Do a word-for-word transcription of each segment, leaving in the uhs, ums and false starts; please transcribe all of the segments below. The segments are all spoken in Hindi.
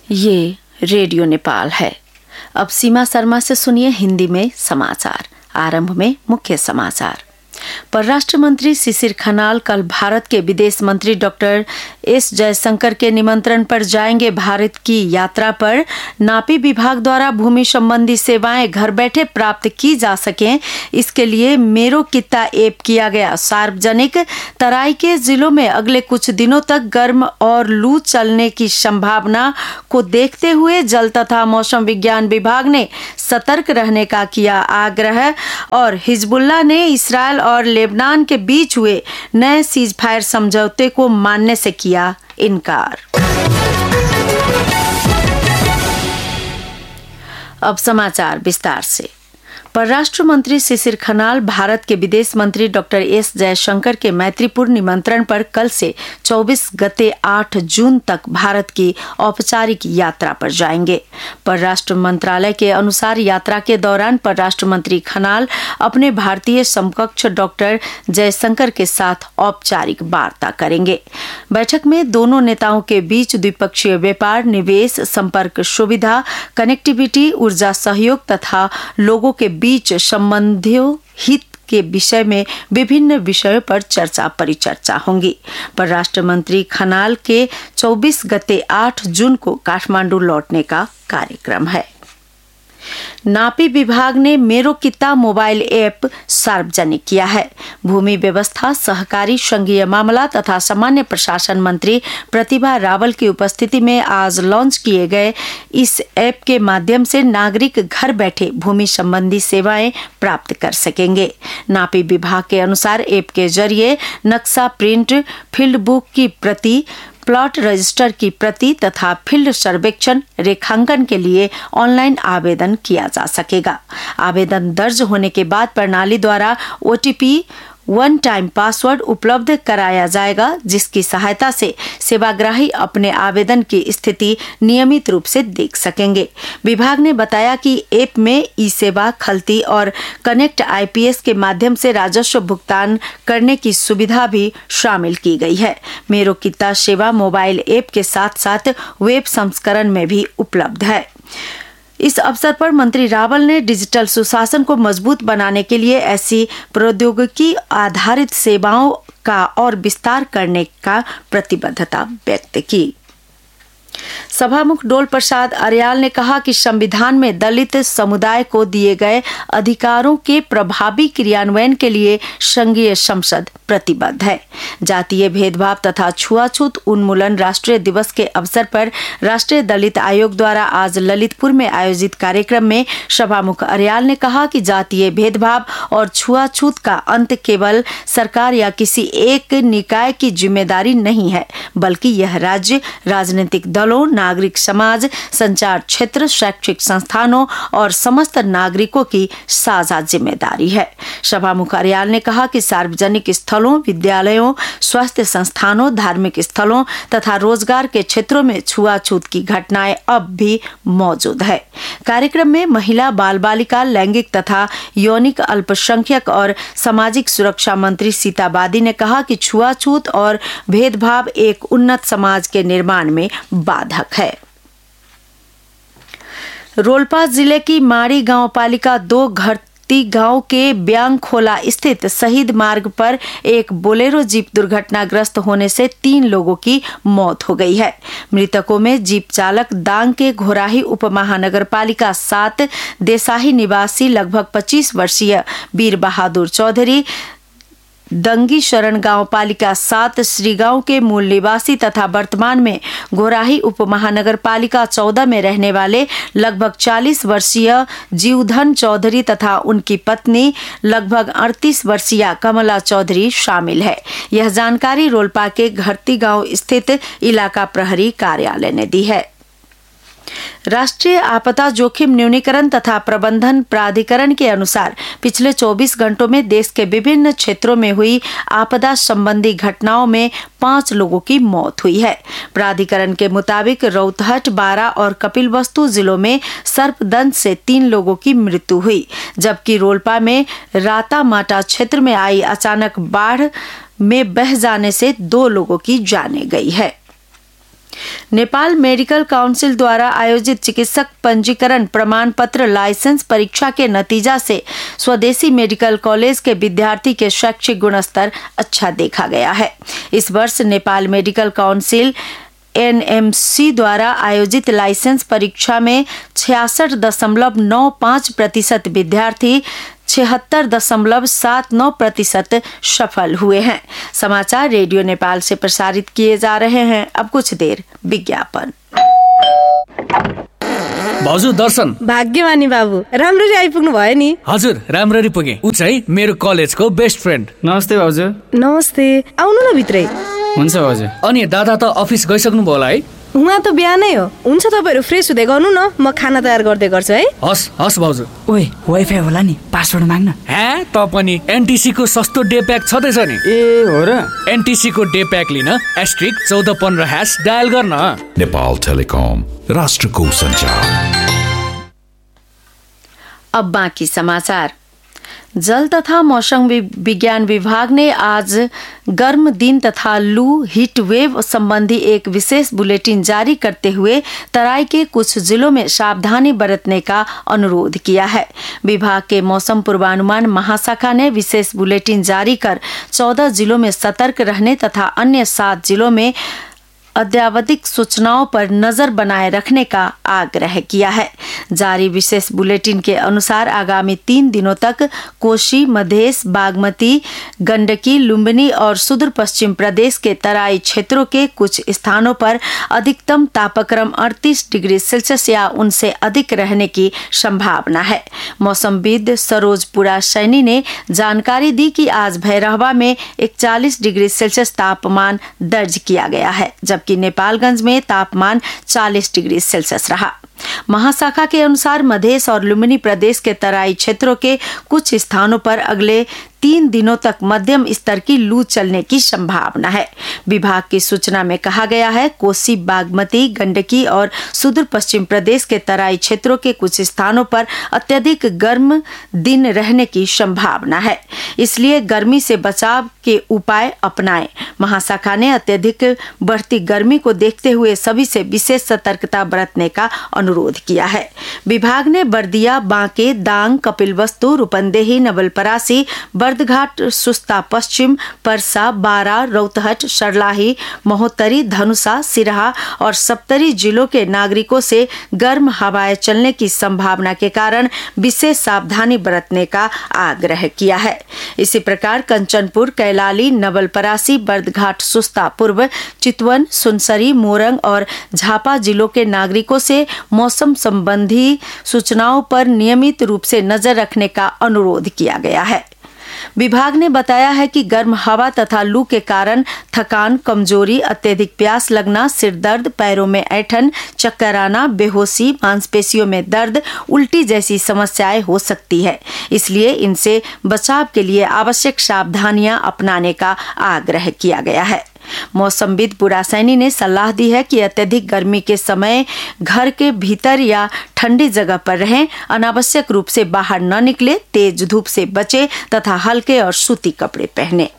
ये रेडियो नेपाल है। अब सीमा शर्मा से सुनिए हिंदी में समाचार। आरंभ में मुख्य समाचार। परराष्ट्र मंत्री शिशिर खनाल कल भारत के विदेश मंत्री डॉक्टर एस जयशंकर के निमंत्रण पर जाएंगे। भारत की यात्रा पर नापी विभाग द्वारा भूमि संबंधी सेवाएं घर बैठे प्राप्त की जा सकें, इसके लिए मेरो कित्ता ऐप किया गया। सार्वजनिक तराई के जिलों में अगले कुछ दिनों तक गर्म और लू चलने की संभावना को देखते हुए जल तथा मौसम विज्ञान विभाग ने सतर्क रहने का किया आग्रह। और हिजबुल्लाह ने इसराइल और लेबनान के बीच हुए नए सीज फायर समझौते को मानने से किया इनकार। अब समाचार विस्तार से। परराष्ट्र मंत्री शिशिर खनाल भारत के विदेश मंत्री डॉक्टर एस जयशंकर के मैत्रीपूर्ण निमंत्रण पर कल से चौबीस गते आठ जून तक भारत की औपचारिक यात्रा पर जाएंगे। परराष्ट्र मंत्रालय के अनुसार यात्रा के दौरान परराष्ट्र मंत्री खनाल अपने भारतीय समकक्ष डॉक्टर जयशंकर के साथ औपचारिक वार्ता करेंगे। बैठक में दोनों नेताओं के बीच द्विपक्षीय व्यापार, निवेश, संपर्क सुविधा, कनेक्टिविटी, ऊर्जा सहयोग तथा लोगों के बीच संबंधियों हित के विषय में विभिन्न विषयों पर चर्चा परिचर्चा होंगी। परराष्ट्र मंत्री खनाल के चौबीस गते आठ जून को काठमांडू लौटने का कार्यक्रम है। नापी विभाग ने मेरो कित्ता मोबाइल ऐप सार्वजनिक किया है। भूमि व्यवस्था, सहकारी, संघीय मामला तथा सामान्य प्रशासन मंत्री प्रतिभा रावल की उपस्थिति में आज लॉन्च किए गए इस ऐप के माध्यम से नागरिक घर बैठे भूमि संबंधी सेवाएं प्राप्त कर सकेंगे। नापी विभाग के अनुसार ऐप के जरिए नक्शा प्रिंट, फील्ड बुक की प्रति, प्लॉट रजिस्टर की प्रति तथा फील्ड सर्वेक्षण रेखांकन के लिए ऑनलाइन आवेदन किया जा सकेगा। आवेदन दर्ज होने के बाद प्रणाली द्वारा ओटीपी वन टाइम पासवर्ड उपलब्ध कराया जाएगा, जिसकी सहायता से सेवाग्राही अपने आवेदन की स्थिति नियमित रूप से देख सकेंगे। विभाग ने बताया कि ऐप में ई सेवा, खलती और कनेक्ट आईपीएस के माध्यम से राजस्व भुगतान करने की सुविधा भी शामिल की गई है। मेरो कित्ता सेवा मोबाइल ऐप के साथ साथ वेब संस्करण में भी उपलब्ध है। इस अवसर पर मंत्री रावल ने डिजिटल सुशासन को मजबूत बनाने के लिए ऐसी प्रौद्योगिकी आधारित सेवाओं का और विस्तार करने का प्रतिबद्धता व्यक्त की। सभामुख डोल प्रसाद अर्याल ने कहा कि संविधान में दलित समुदाय को दिए गए अधिकारों के प्रभावी क्रियान्वयन के लिए संघीय संसद प्रतिबद्ध है। जातीय भेदभाव तथा छुआछूत उन्मूलन राष्ट्रीय दिवस के अवसर पर राष्ट्रीय दलित आयोग द्वारा आज ललितपुर में आयोजित कार्यक्रम में सभामुख अर्याल ने कहा कि जातीय भेदभाव और छुआछूत का अंत केवल सरकार या किसी एक निकाय की जिम्मेदारी नहीं है, बल्कि यह राज्य, राजनीतिक दलों, नागरिक समाज, संचार क्षेत्र, शैक्षिक संस्थानों और समस्त नागरिकों की साझा जिम्मेदारी है। सभामुख अर्याल ने कहा कि सार्वजनिक स्थलों, विद्यालयों, स्वास्थ्य संस्थानों, धार्मिक स्थलों तथा रोजगार के क्षेत्रों में छुआछूत की घटनाएं अब भी मौजूद है। कार्यक्रम में महिला, बाल बालिका, लैंगिक तथा यौनिक अल्पसंख्यक और सामाजिक सुरक्षा मंत्री सीता बादी ने कहा कि छुआछूत और भेदभाव एक उन्नत समाज के निर्माण में बाधक है। रोलपा जिले की माड़ी गांव पालिका दो घर गांव के ब्यांगखोला स्थित शहीद मार्ग पर एक बोलेरो जीप दुर्घटनाग्रस्त होने से तीन लोगों की मौत हो गई है। मृतकों में जीप चालक दांग के घोराही उप महानगर पालिका सात देसाही निवासी लगभग पच्चीस वर्षीय वीर बहादुर चौधरी, दंगी शरण गांव पालिका सात श्रीगांव के मूल निवासी तथा वर्तमान में घोराही उप महानगर पालिका चौदह में रहने वाले लगभग चालीस वर्षीय जीवधन चौधरी तथा उनकी पत्नी लगभग अड़तीस वर्षीय कमला चौधरी शामिल है। यह जानकारी रोलपा के घरती गांव स्थित इलाका प्रहरी कार्यालय ने दी है। राष्ट्रीय आपदा जोखिम न्यूनीकरण तथा प्रबंधन प्राधिकरण के अनुसार पिछले चौबीस घंटों में देश के विभिन्न क्षेत्रों में हुई आपदा संबंधी घटनाओं में पांच लोगों की मौत हुई है। प्राधिकरण के मुताबिक रौतहट, बारा और कपिलवस्तु जिलों में सर्पदंश से तीन लोगों की मृत्यु हुई, जबकि रोलपा में राता माटा क्षेत्र में आई अचानक बाढ़ में बह जाने से दो लोगों की जाने गई है। नेपाल मेडिकल काउंसिल द्वारा आयोजित चिकित्सक पंजीकरण प्रमाण पत्र लाइसेंस परीक्षा के नतीजा से स्वदेशी मेडिकल कॉलेज के विद्यार्थी के शैक्षिक गुणस्तर अच्छा देखा गया है। इस वर्ष Nepal medical council N M C द्वारा आयोजित लाइसेंस परीक्षा में छियासठ दशमलव नौ पाँच प्रतिशत विद्यार्थी छिहत्तर दशमलव सात नौ प्रतिशत सफल हुए हैं। समाचार रेडियो नेपाल से प्रसारित किए जा रहे हैं। अब कुछ देर विज्ञापन। भाउजू दर्शन। भाग्यमानी बाबु, राम्ररी आइपुग्नु भयो नि। हजुर, राम्ररी पुगे। उ चाहिँ मेरो कलेजको बेस्ट फ्रेन्ड। नमस्ते भाउजू। नमस्ते, आउनु न भित्रै। हुन्छ भाउजू। अनि दादा त अफिस गइसक्नु भयो होला है? उहाँ त बिहानै हो। हुन्छ, तपाईहरु फ्रेस हुँदै गर्नु न, म खाना तयार गर्दै गर्छु है। हस् हस् भाउजू। ओए, वाइफाई होला नि, पासवर्ड माग्न। हे, त पनि एनटीसी को सस्तो डे प्याक छदैछ नि। ए हो र? एनटीसी को डे प्याक लिन एस्ट्रिक चौध पन्ध्र ह्याश डायल गर्न। नेपाल टेलिकम, राष्ट्रको सञ्चार। अब बाकी समाचार। जल तथा मौसम विज्ञान विभाग ने आज गर्म दिन तथा लू हीट वेव संबंधी एक विशेष बुलेटिन जारी करते हुए तराई के कुछ जिलों में सावधानी बरतने का अनुरोध किया है। विभाग के मौसम पूर्वानुमान महाशाखा ने विशेष बुलेटिन जारी कर चौदह जिलों में सतर्क रहने तथा अन्य सात जिलों में अद्यावधिक सूचनाओं पर नजर बनाए रखने का आग्रह किया है। जारी विशेष बुलेटिन के अनुसार आगामी तीन दिनों तक कोशी, मधेश, बागमती, गंडकी, लुम्बिनी और सुदूर पश्चिम प्रदेश के तराई क्षेत्रों के कुछ स्थानों पर अधिकतम तापक्रम अड़तीस डिग्री सेल्सियस या उनसे अधिक रहने की संभावना है। मौसमविद सरोजपुरा सैनी ने जानकारी दी कि आज भैरहवा में इकतालीस डिग्री सेल्सियस तापमान दर्ज किया गया है, जबकि कि नेपालगंज में तापमान चालीस डिग्री सेल्सियस रहा। महाशाखा के अनुसार मधेश और लुम्बिनी प्रदेश के तराई क्षेत्रों के कुछ स्थानों पर अगले तीन दिनों तक मध्यम स्तर की लू चलने की संभावना है। विभाग की सूचना में कहा गया है, कोसी, बागमती, गंडकी और सुदूर पश्चिम प्रदेश के तराई क्षेत्रों के कुछ स्थानों पर अत्यधिक गर्म दिन रहने की संभावना है, इसलिए गर्मी से बचाव के उपाय अपनाएं। महाशाखा ने अत्यधिक बढ़ती गर्मी को देखते हुए सभी से विशेष सतर्कता बरतने का अनुरोध किया है। विभाग ने बर्दिया, बांके, दांग, कपिलवस्तु, रूपंदेही, नवलपरासी, बर्दघाट, सुस्ता पश्चिम, परसा, बारा, रौतहट, सर्लाही, महोत्तरी, धनुषा, सिरहा और सप्तरी जिलों के नागरिकों से गर्म हवाएं चलने की संभावना के कारण विशेष सावधानी बरतने का आग्रह किया है। इसी प्रकार कंचनपुर, कैलाली, नवलपरासी, बर्दघाट, सुस्ता पूर्व, चितवन, सुनसरी, मोरंग और झापा जिलों के नागरिकों से मौसम संबंधी सूचनाओं पर नियमित रूप से नजर रखने का अनुरोध किया गया है। विभाग ने बताया है कि गर्म हवा तथा लू के कारण थकान, कमजोरी, अत्यधिक प्यास लगना, सिर दर्द, पैरों में ऐंठन, चक्कर आना, बेहोशी, मांसपेशियों में दर्द, उल्टी जैसी समस्याएं हो सकती है, इसलिए इनसे बचाव के लिए आवश्यक सावधानियां अपनाने का आग्रह किया गया है। मौसमविद पुरासैनी ने सलाह दी है कि अत्यधिक गर्मी के समय घर के भीतर या ठंडी जगह पर रहें, अनावश्यक रूप से बाहर न निकले, तेज धूप से बचे तथा हल्के और सूती कपड़े पहने।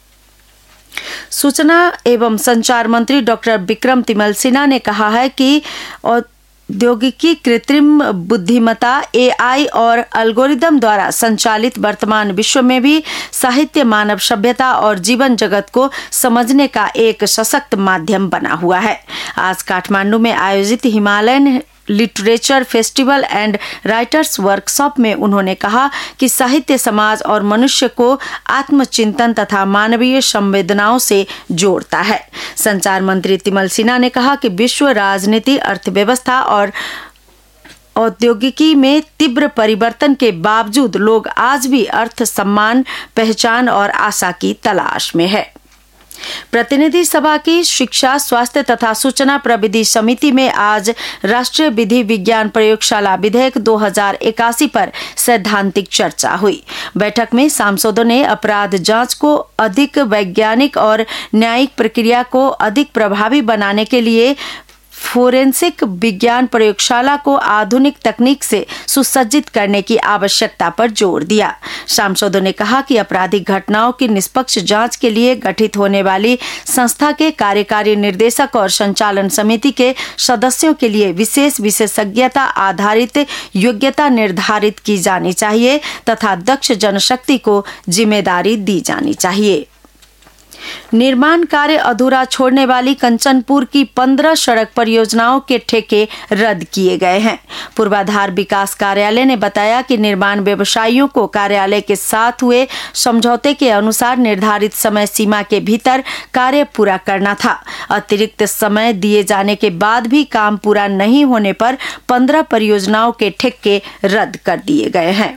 सूचना एवं संचार मंत्री डॉक्टर विक्रम तिमल सिन्हा ने कहा है कि औद्योगिकी, कृत्रिम बुद्धिमत्ता, ए आई और एल्गोरिदम द्वारा संचालित वर्तमान विश्व में भी साहित्य मानव सभ्यता और जीवन जगत को समझने का एक सशक्त माध्यम बना हुआ है। आज काठमांडू में आयोजित Himalayan literature festival and writers workshop में उन्होंने कहा कि साहित्य समाज और मनुष्य को आत्मचिंतन तथा मानवीय संवेदनाओं से जोड़ता है। संचार मंत्री तिमल सिन्हा ने कहा कि विश्व राजनीति, अर्थव्यवस्था और औद्योगिकी में तीव्र परिवर्तन के बावजूद लोग आज भी अर्थ, सम्मान, पहचान और आशा की तलाश में है। प्रतिनिधि सभा की शिक्षा, स्वास्थ्य तथा सूचना प्रविधि समिति में आज राष्ट्रीय विधि विज्ञान प्रयोगशाला विधेयक दो हजार इक्यासी पर सैद्धांतिक चर्चा हुई। बैठक में सांसदों ने अपराध जांच को अधिक वैज्ञानिक और न्यायिक प्रक्रिया को अधिक प्रभावी बनाने के लिए फोरेंसिक विज्ञान प्रयोगशाला को आधुनिक तकनीक से सुसज्जित करने की आवश्यकता पर जोर दिया। सांसदों ने कहा कि आपराधिक घटनाओं की निष्पक्ष जांच के लिए गठित होने वाली संस्था के कार्यकारी निर्देशक और संचालन समिति के सदस्यों के लिए विशेष विशेषज्ञता आधारित योग्यता निर्धारित की जानी चाहिए तथा दक्ष जनशक्ति को जिम्मेदारी दी जानी चाहिए। निर्माण कार्य अधूरा छोड़ने वाली कंचनपुर की पंद्रह सड़क परियोजनाओं के ठेके रद्द किए गए हैं। पूर्वाधार विकास कार्यालय ने बताया कि निर्माण व्यवसायियों को कार्यालय के साथ हुए समझौते के अनुसार निर्धारित समय सीमा के भीतर कार्य पूरा करना था। अतिरिक्त समय दिए जाने के बाद भी काम पूरा नहीं होने पर पंद्रह परियोजनाओं के ठेके रद्द कर दिए गए हैं।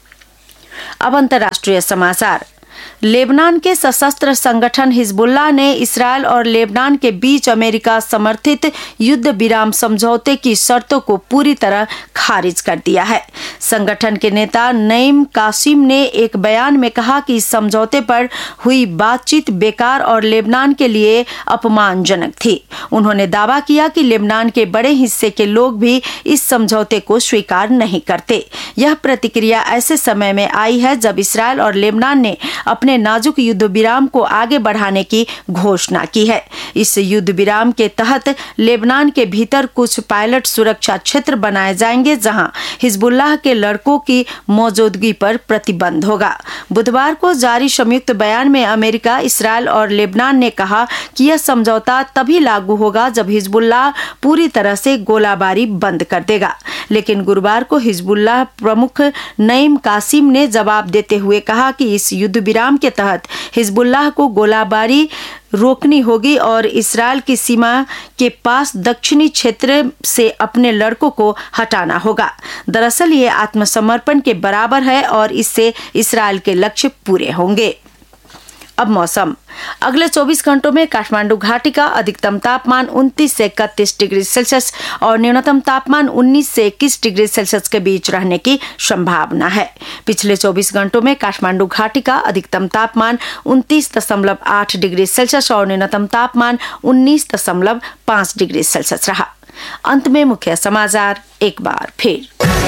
अब अंतर्राष्ट्रीय समाचार। लेबनान के सशस्त्र संगठन हिजबुल्लाह ने इसराइल और लेबनान के बीच अमेरिका समर्थित युद्ध विराम समझौते की शर्तों को पूरी तरह खारिज कर दिया है। संगठन के नेता नईम कासिम ने एक बयान में कहा कि इस समझौते पर हुई बातचीत बेकार और लेबनान के लिए अपमानजनक थी। उन्होंने दावा किया कि लेबनान के बड़े हिस्से के लोग भी इस समझौते को स्वीकार नहीं करते। यह प्रतिक्रिया ऐसे समय में आई है जब इसराइल और लेबनान ने अपने नाजुक युद्ध विराम को आगे बढ़ाने की घोषणा की है। इस युद्ध विराम के तहत लेबनान के भीतर कुछ पायलट सुरक्षा क्षेत्र बनाए जाएंगे जहां हिजबुल्लाह के लड़कों की मौजूदगी पर प्रतिबंध होगा। बुधवार को जारी संयुक्त बयान में अमेरिका, इसराइल और लेबनान ने कहा कि यह समझौता तभी लागू होगा जब हिजबुल्लाह पूरी तरह से गोलाबारी बंद कर देगा। लेकिन गुरुवार को हिजबुल्लाह प्रमुख नईम कासिम ने जवाब देते हुए कहा कि इस युद्ध विराम के तहत हिजबुल्लाह को गोलाबारी रोकनी होगी और इसराइल की सीमा के पास दक्षिणी क्षेत्र से अपने लड़कों को हटाना होगा। दरअसल ये आत्मसमर्पण के बराबर है और इससे इसराइल के लक्ष्य पूरे होंगे। अब मौसम। अगले चौबीस घंटों में काठमांडू घाटी का अधिकतम तापमान उनतीस से इकतीस डिग्री सेल्सियस और न्यूनतम तापमान उन्नीस से इक्कीस डिग्री सेल्सियस के बीच रहने की संभावना है। पिछले चौबीस घंटों में काठमांडू घाटी का अधिकतम तापमान उनतीस दशमलव आठ डिग्री सेल्सियस और न्यूनतम तापमान उन्नीस दशमलव पाँच डिग्री सेल्सियस रहा। अंत में मुख्य समाचार एक बार फिर।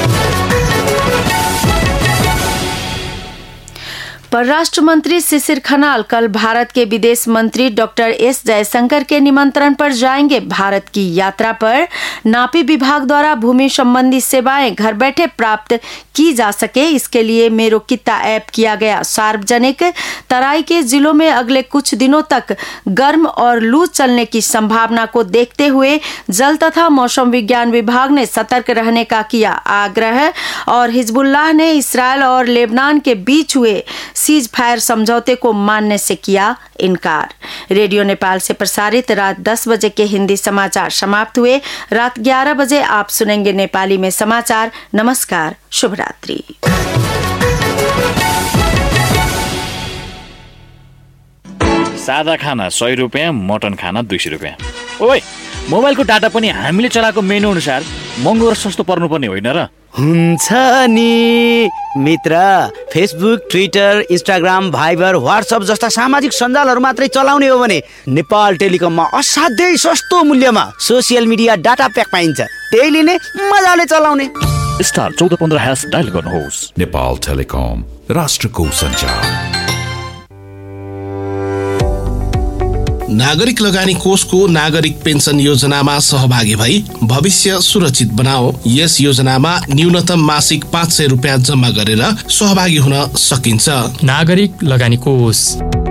परराष्ट्र मंत्री शिशिर खनाल कल भारत के विदेश मंत्री डॉक्टर एस जयशंकर के निमंत्रण पर जाएंगे। भारत की यात्रा पर नापी विभाग द्वारा भूमि संबंधी सेवाएं घर बैठे प्राप्त की जा सके, इसके लिए मेरो कित्ता ऐप किया गया सार्वजनिक। तराई के जिलों में अगले कुछ दिनों तक गर्म और लू चलने की संभावना को देखते हुए जल तथा मौसम विज्ञान विभाग ने सतर्क रहने का किया आग्रह। और हिजबुल्लाह ने इसराइल और लेबनान के बीच हुए सीज फायर समझौते को मानने से किया इनकार। रेडियो नेपाल से प्रसारित रात दस बजे के हिंदी समाचार समाप्त हुए। रात ग्यारह बजे आप सुनेंगे नेपाली में समाचार। नमस्कार, शुभ रात्रि। सादा खाना सय रुपियाँ, मटन खाना दुई सय रुपियाँ। ओइ, मोबाइलको डाटा पनि हामीले चलाएको मेनु अनुसार महँगो र सस्तो पर्नुपर्ने होइन र? हुन्छ नि मित्र। Facebook, Twitter, Instagram, Viber, WhatsApp जस्ता सामाजिक सञ्जालहरू मात्रै चलाउने हो भने नेपाल टेलिकममा असाध्यै सस्तो मूल्यमा सोसियल मिडिया डाटा प्याक पाइन्छ। त्यही लिने, मजाले चलाउने। स्टार चौध पन्ध्र ह्यास डायल गर्नुहोस्। नेपाल टेलिकम, राष्ट्रको सञ्चार। नागरिक लगानी कोषको नागरिक पेन्सन योजनामा सहभागी भई भविष्य सुरक्षित बनाओ। यस योजनामा न्यूनतम मासिक पाँच सय रुपियाँ जम्मा गरेर सहभागी हुन सकिन्छ। नागरिक लगानी कोष।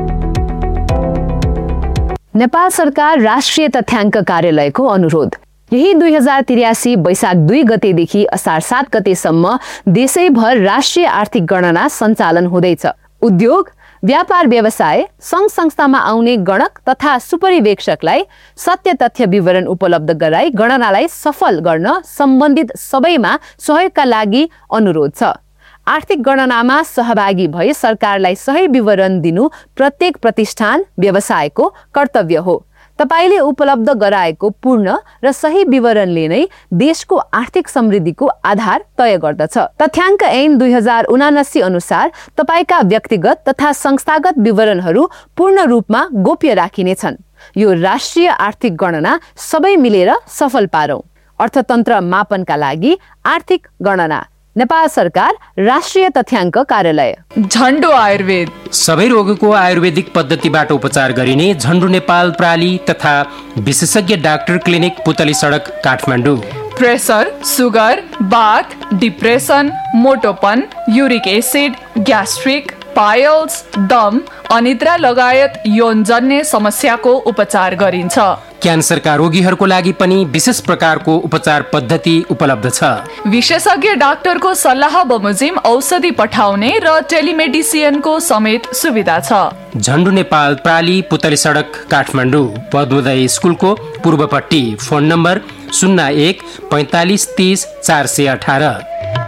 नेपाल सरकार राष्ट्रिय तथ्याङ्क कार्यालयको अनुरोध। यही दुई हजार त्रियासी वैशाख दुई गतेदेखि असार सात गतेसम्म देशैभर राष्ट्रिय आर्थिक गणना सञ्चालन हुँदैछ। उद्योग, व्यापार व्यवसाय, संघ संस्थामा आउने गणक तथा सुपरिवेक्षकलाई सत्य तथ्य विवरण उपलब्ध गराई गणनालाई सफल गर्न सम्बन्धित सबैमा सहयोगका लागि अनुरोध छ। आर्थिक गणनामा सहभागी भई सरकारलाई सही विवरण दिनु प्रत्येक प्रतिष्ठान, व्यवसायको कर्तव्य हो। तपाईले उपलब्ध गराएको पूर्ण र सही विवरणले नै देशको आर्थिक समृद्धिको आधार तय गर्दछ। तथ्याङ्क ऐन दुई हजार उनासी अनुसार तपाईका व्यक्तिगत तथा संस्थागत विवरणहरू पूर्ण रूपमा गोप्य राखिनेछन्। यो राष्ट्रिय आर्थिक गणना सबै मिलेर सफल पारौं। अर्थतन्त्र मापनका लागि आर्थिक गणना, नेपाल सरकार, राष्ट्रिय तथ्याङ्क कार्यालय। झन्डु आयुर्वेद सबै रोगको आयुर्वेदिक पद्धतिबाट उपचार गरिने झन्डु नेपाल प्राली तथा विशेषज्ञ डाक्टर क्लिनिक पुतली सडक Kathmandu. Pressure, sugar, bath, depression, मोटोपन, uric acid, gastric, piles, दम, अनिद्रा लगायत यौनजन्य समस्याको उपचार गरिन्छ। क्यान्सरका रोगीहरूको लागि पनि विशेष प्रकारको उपचार पद्धति उपलब्ध छ। विशेषज्ञ डाक्टरको सल्लाह बमोजिम औषधि पठाउने र टेलिमेडिसिनको समेत सुविधा छ। झन्डु नेपाल प्राली पुतली सडक काठमाडौँ, पद्मोदय स्कुलको पूर्वपट्टि। फोन नम्बर शून्य एक पैँतालिस तीस चार सय अठारह।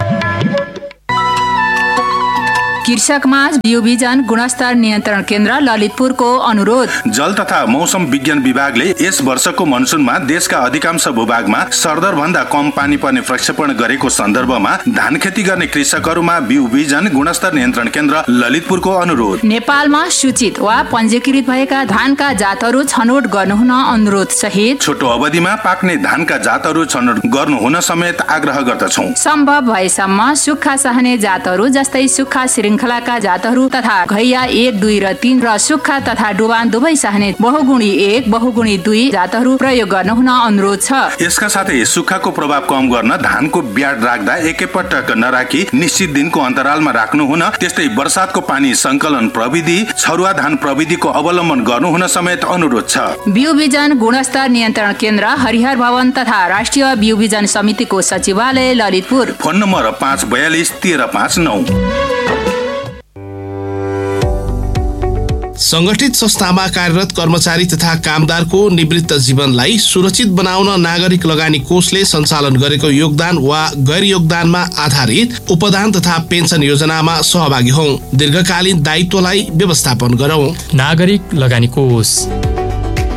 कृषकमाझ बिउबिजन गुणस्तर नियन्त्रण केन्द्र ललितपुरको अनुरोध। जल तथा मौसम विज्ञान विभागले यस वर्षको मनसुनमा देशका अधिकांश भूभागमा सरदर भन्दा कम पानी पर्ने प्रक्षेपण गरेको सन्दर्भमा धान खेती गर्ने कृषकहरूमा बिउबिजन गुणस्तर नियन्त्रण केन्द्र ललितपुरको अनुरोध। नेपालमा सूचित वा पञ्जीकृत भएका धानका जातहरू छनौट गर्नुहुन अनुरोध सहित छोटो अवधिमा पाक्ने धानका जातहरू छनौट गर्नुहुन समेत आग्रह गर्दछौँ। सम्भव भएसम्म सुक्खा सहने जातहरू जस्तै सुक्खा श्रृङ्खलाका जातहरू तथा घैया एक दुई र तीन र सुक्खा तथा डुबान दुवै सहने बहुगुणी एक बहुगुणी दुई जातहरू प्रयोग गर्नुहुन अनुरोध छ। यसका साथै सुक्खाको प्रभाव कम गर्न धानको ब्याड राख्दा एकैपटक नराखी निश्चित दिनको अन्तरालमा राख्नुहुन, त्यस्तै वर्षातको पानी संकलन प्रविधि, छरुवा धान प्रविधिको अवलम्बन गर्नुहुन समेत अनुरोध छ। बिउबिजन गुणस्तर नियन्त्रण केन्द्र हरिहर भवन तथा राष्ट्रिय बिउबिजन समितिको सचिवालय ललितपुर। फोन नम्बर पाँच बयालिस तेह्र पाँच नौ। संगठित संस्थामा कार्यरत कर्मचारी तथा कामदारको निवृत्त जीवनलाई सुरक्षित बनाउन नागरिक लगानी कोषले सञ्चालन गरेको योगदान वा गैर योगदानमा आधारित उपदान तथा पेन्सन योजनामा सहभागी हौं। दीर्घकालीन दायित्वलाई व्यवस्थापन गरौं। नागरिक लगानी कोष।